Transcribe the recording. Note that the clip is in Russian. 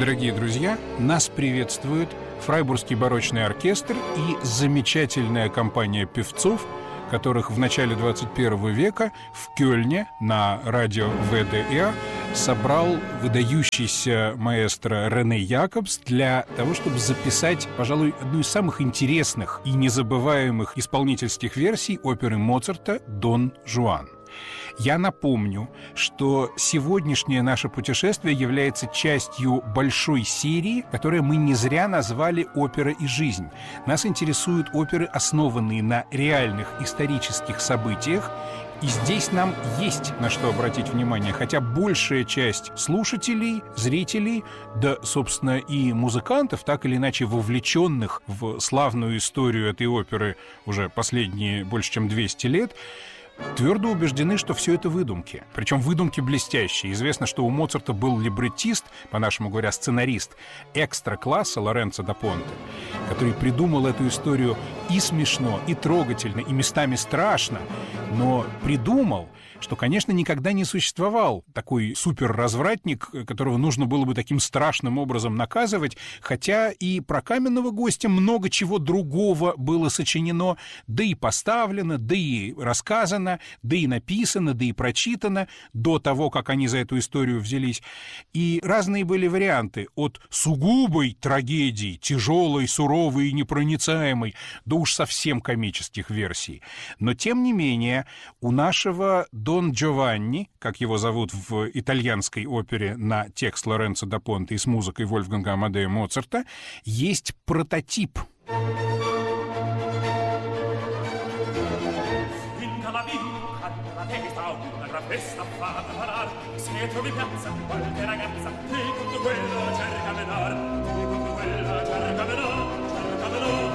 Дорогие друзья, нас приветствует Фрайбургский барочный оркестр и замечательная компания певцов, которых в начале 21 века в Кёльне на радио ВДР собрал выдающийся маэстро Рене Якобс для того, чтобы записать, пожалуй, одну из самых интересных и незабываемых исполнительских версий оперы Моцарта «Дон Жуан». Я напомню, что сегодняшнее наше путешествие является частью большой серии, которую мы не зря назвали «Опера и жизнь». Нас интересуют оперы, основанные на реальных исторических событиях, и здесь нам есть на что обратить внимание, хотя большая часть слушателей, зрителей, да, собственно, и музыкантов, так или иначе вовлеченных в славную историю этой оперы уже последние больше чем 200 лет, твердо убеждены, что все это выдумки. Причем выдумки блестящие. Известно, что у Моцарта был либреттист, по-нашему говоря, сценарист экстра-класса Лоренцо да Понте, который придумал эту историю и смешно, и трогательно, и местами страшно, но придумал, что, конечно, никогда не существовал такой суперразвратник, которого нужно было бы таким страшным образом наказывать, хотя и про каменного гостя много чего другого было сочинено, да и поставлено, да и рассказано, да и написано, да и прочитано до того, как они за эту историю взялись. И разные были варианты, от сугубой трагедии, тяжелой, суровой и непроницаемой, до уж совсем комических версий. Но, тем не менее, у нашего Дон Джованни, как его зовут в итальянской опере на текст Лоренцо да Понте и с музыкой Вольфганга Амадея Моцарта, есть прототип. Festa fa preparar, se trovi piazza qualche ragazza